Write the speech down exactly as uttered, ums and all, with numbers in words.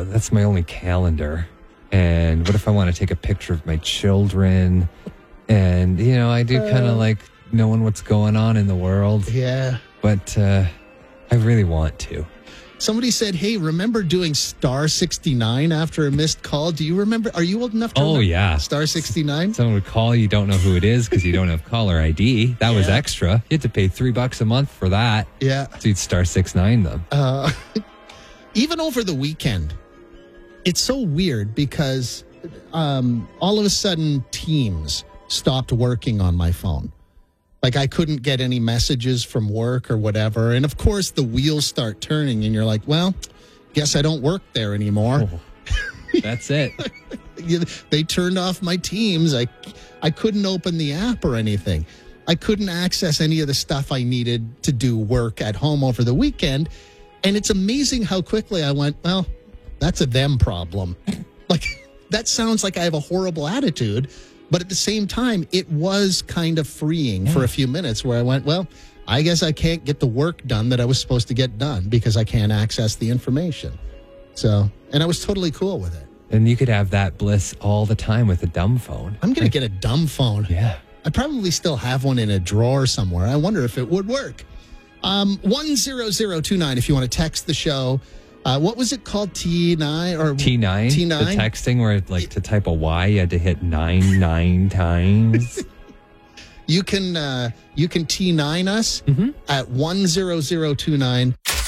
that's my only calendar. And what if I want to take a picture of my children? And, you know, I do kind of like knowing what's going on in the world. Yeah. But uh, I really want to. Somebody said, hey, remember doing star sixty-nine after a missed call? Do you remember? Are you old enough to Oh, remember? yeah. Star sixty-nine? Someone would call, you don't know who it is because you don't have caller I D. That yeah. was extra. You had to pay three bucks a month for that. Yeah. So you'd star six nine them. Uh, even over the weekend, it's so weird because um, all of a sudden Teams stopped working on my phone. Like I couldn't get any messages from work or whatever. And of course the wheels start turning and you're like, well, guess I don't work there anymore. Oh, that's it. They turned off my Teams. I, I couldn't open the app or anything. I couldn't access any of the stuff I needed to do work at home over the weekend. And it's amazing how quickly I went, well, that's a them problem. Like that sounds like I have a horrible attitude. But at the same time, it was kind of freeing yeah. for a few minutes where I went, well, I guess I can't get the work done that I was supposed to get done because I can't access the information. So, and I was totally cool with it. And you could have that bliss all the time with a dumb phone. I'm going to get a dumb phone. Yeah. I probably still have one in a drawer somewhere. I wonder if it would work. Um, one zero zero two nine if you want to text the show. Uh, what was it called? T nine or T nine? T nine? The texting where, like, to type a Y, you had to hit nine nine times. You can uh, you can T nine us mm-hmm. at one zero zero two nine.